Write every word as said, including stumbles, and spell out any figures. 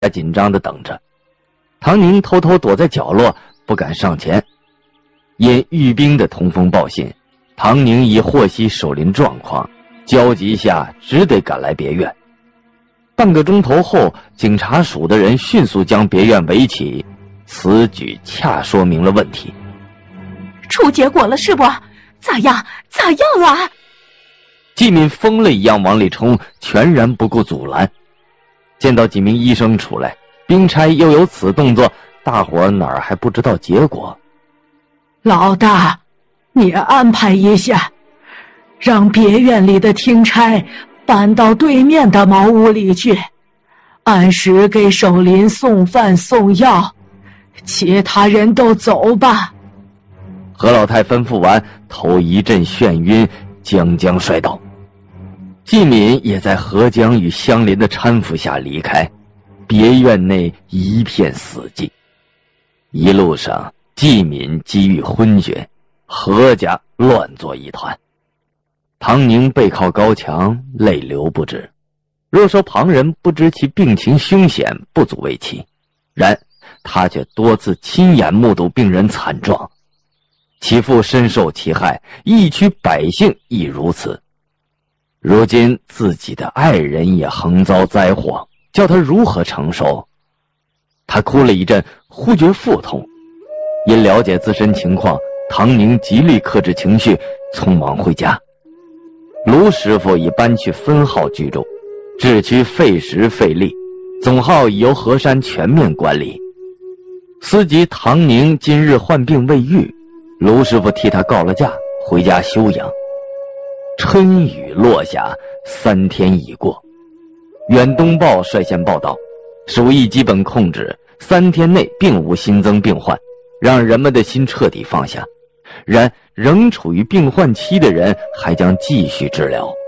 紧张地等着。唐宁偷偷躲在角落，不敢上前。因御兵的通风报信，唐宁已获悉守林状况，焦急下只得赶来别院。半个钟头后，警察署的人迅速将别院围起，此举恰说明了问题。 出结果了是不？咋样？咋样了？ 季敏疯了一样往里冲，全然不顾阻拦。见到几名医生出来，兵差又有此动作，大伙儿哪儿还不知道结果。 老大，你安排一下，让别院里的听差搬到对面的茅屋里去，按时给守林送饭送药，其他人都走吧。 何老太吩咐完，头一阵眩晕，将将摔倒。季敏也在何江与相邻的搀扶下离开，别院内一片死寂。一路上，季敏几欲昏厥，何家乱作一团。唐宁背靠高墙，泪流不止。若说旁人不知其病情凶险，不足为奇，然他却多次亲眼目睹病人惨状。其父深受其害，一区百姓亦如此。如今自己的爱人也横遭灾祸，叫他如何承受？他哭了一阵，忽觉腹痛。因了解自身情况，唐宁极力克制情绪，匆忙回家。卢师傅已搬去分号居住，治区费时费力，总号已由河山全面管理。司机唐宁今日患病未愈，卢师傅替他告了假，回家休养。春雨落下，三天已过。远东报率先报道，鼠疫基本控制，三天内并无新增病患，让人们的心彻底放下。然仍处于病患期的人还将继续治疗。